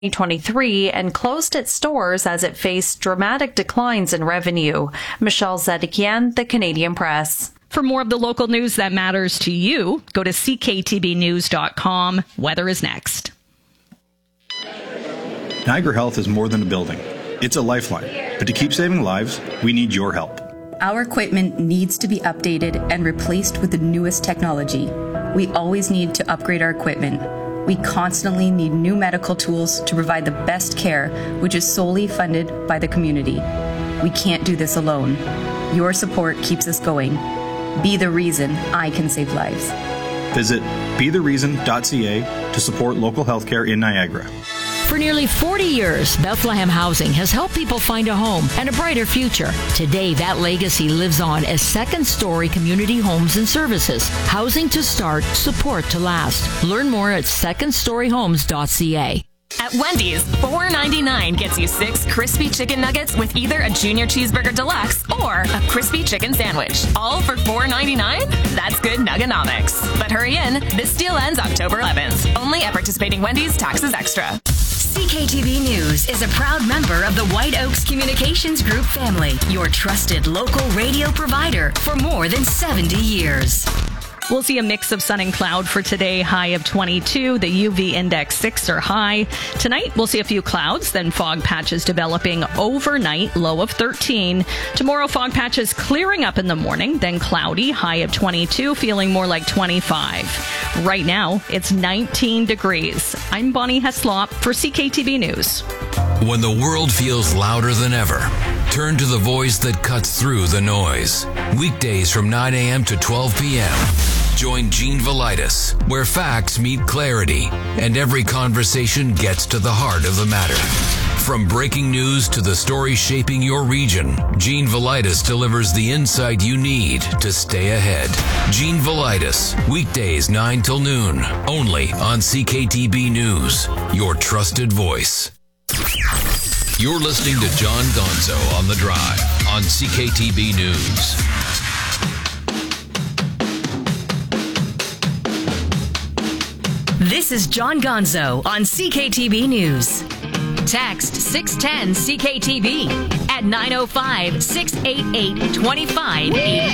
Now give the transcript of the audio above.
2023 and closed its stores as it faced dramatic declines in revenue. Michelle Zedekian, The Canadian Press. For more of the local news that matters to you, go to cktbnews.com. Weather is next. Niagara Health is more than a building. It's a lifeline. But to keep saving lives, we need your help. Our equipment needs to be updated and replaced with the newest technology. We always need to upgrade our equipment. We constantly need new medical tools to provide the best care, which is solely funded by the community. We can't do this alone. Your support keeps us going. Be the reason I can save lives. Visit bethereason.ca to support local healthcare in Niagara. For nearly 40 years, Bethlehem Housing has helped people find a home and a brighter future. Today, that legacy lives on as second-story community homes and services. Housing to start, support to last. Learn more at secondstoryhomes.ca. At Wendy's, $4.99 gets you 6 crispy chicken nuggets with either a Junior Cheeseburger Deluxe or a crispy chicken sandwich. All for $4.99? That's good nuggenomics. But hurry in. This deal ends October 11th. Only at participating Wendy's, taxes extra. CKTB News is a proud member of the White Oaks Communications Group family, your trusted local radio provider for more than 70 years. We'll see a mix of sun and cloud for today, high of 22. The UV index 6 or high. Tonight, we'll see a few clouds, then fog patches developing overnight, low of 13. Tomorrow, fog patches clearing up in the morning, then cloudy, high of 22, feeling more like 25. Right now, it's 19 degrees. I'm Bonnie Heslop for CKTB News. When the world feels louder than ever, turn to the voice that cuts through the noise. Weekdays from 9 a.m. to 12 p.m. Join Gene Velitis, where facts meet clarity and every conversation gets to the heart of the matter. From breaking news to the story shaping your region, Gene Velitis delivers the insight you need to stay ahead. Gene Velitis, weekdays 9 till noon, only on CKTB News, your trusted voice. You're listening to John Gonzo on The Drive on CKTB News. This is John Gonzo on CKTB News. Text 610 CKTB at 905-688-2580.